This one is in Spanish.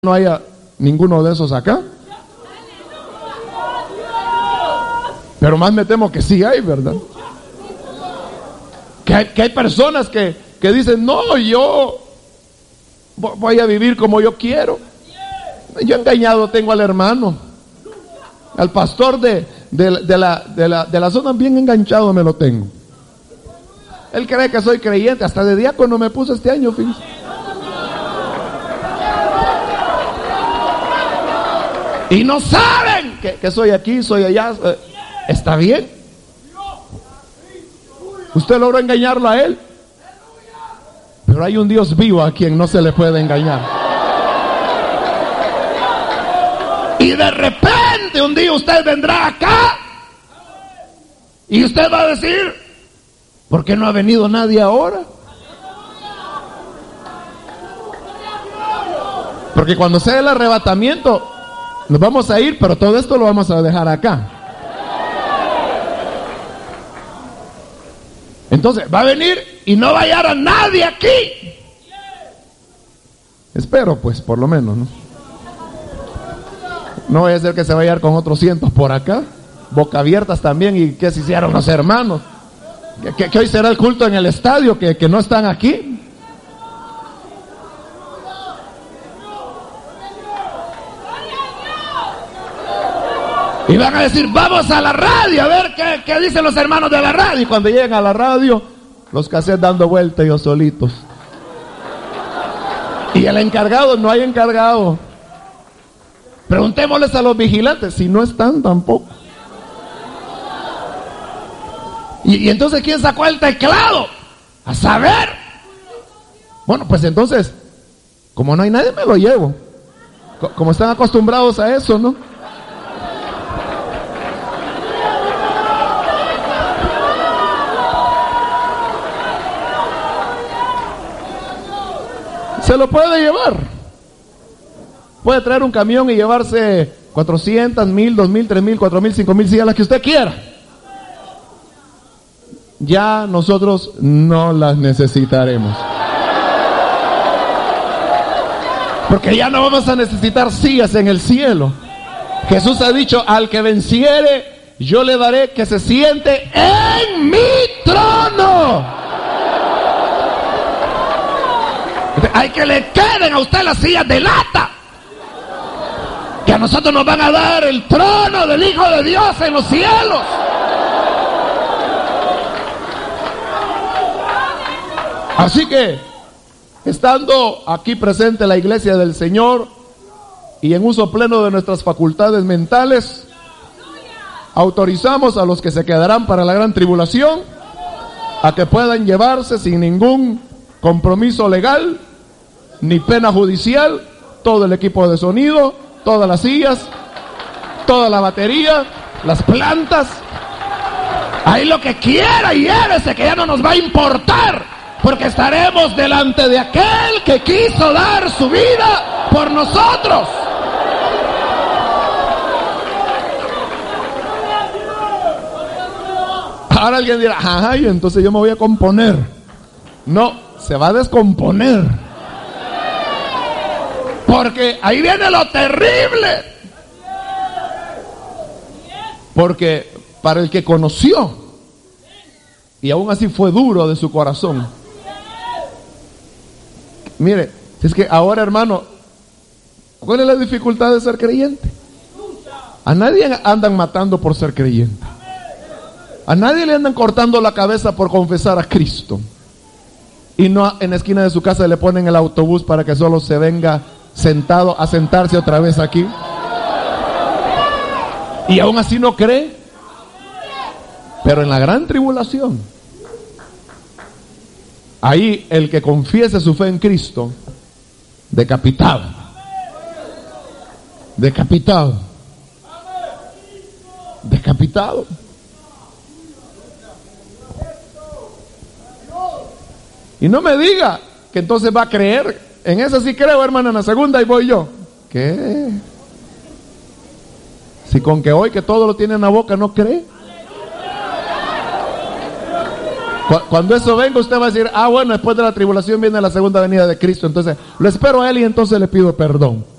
no haya ninguno de esos acá. Pero más me temo que sí hay, ¿verdad? Que hay personas que dicen, no, yo voy a vivir como yo quiero. Yo engañado tengo al hermano, al pastor de la zona, bien enganchado me lo tengo. Él cree que soy creyente, hasta de diácono me puso este año, fíjense. Y no saben que soy aquí, soy allá. ¿Está bien? Usted logró engañarlo a él. Pero hay un Dios vivo a quien no se le puede engañar. Y de repente un día usted vendrá acá y usted va a decir, ¿por qué no ha venido nadie ahora? Porque cuando sea el arrebatamiento nos vamos a ir, pero todo esto lo vamos a dejar acá. Entonces va a venir y no va a hallar a nadie aquí. Espero, pues, por lo menos, ¿no? No vaya a ser que se vaya a hallar con otros cientos por acá, boca abiertas también, y que se hicieron los hermanos. Que hoy será el culto en el estadio, que no están aquí. Y van a decir, vamos a la radio a ver qué dicen los hermanos de la radio. Y cuando lleguen a la radio, los cassettes dando vuelta ellos solitos. Y el encargado, no hay encargado. Preguntémosles a los vigilantes, si no están tampoco. Y entonces, ¿quién sacó el teclado? A saber. Bueno, pues entonces, como no hay nadie, me lo llevo. Como están acostumbrados a eso, ¿no? Se lo puede llevar. Puede traer un camión y llevarse 400, 1000, 2000, 3000, 4000, 5000 sillas, las que usted quiera. Ya nosotros no las necesitaremos. Porque ya no vamos a necesitar sillas en el cielo. Jesús ha dicho, al que venciere, yo le daré que se siente en mi trono. Hay que le queden a usted las sillas de lata, que a nosotros nos van a dar el trono del Hijo de Dios en los cielos. Así que, estando aquí presente la iglesia del Señor y en uso pleno de nuestras facultades mentales, autorizamos a los que se quedarán para la gran tribulación a que puedan llevarse sin ningún compromiso legal ni pena judicial todo el equipo de sonido, todas las sillas, toda la batería, las plantas, ahí lo que quiera, y llévese, que ya no nos va a importar, porque estaremos delante de aquel que quiso dar su vida por nosotros. Ahora alguien dirá, ay, entonces yo me voy a componer. No, se va a descomponer. Porque ahí viene lo terrible. Porque para el que conoció, y aún así fue duro de su corazón. Mire, es que ahora, hermano, ¿cuál es la dificultad de ser creyente? A nadie andan matando por ser creyente. A nadie le andan cortando la cabeza por confesar a Cristo. Y no en la esquina de su casa le ponen el autobús para que solo se venga sentado a sentarse otra vez aquí. Y aún así no cree. Pero en la gran tribulación, ahí el que confiese su fe en Cristo, decapitado. Decapitado. Decapitado. Y no me diga que entonces va a creer. En esa sí creo, hermano, en la segunda ahí voy yo. ¿Qué? Si con que hoy que todo lo tiene en la boca no cree. Cuando eso venga, usted va a decir, bueno, después de la tribulación viene la segunda venida de Cristo. Entonces, lo espero a Él y entonces le pido perdón.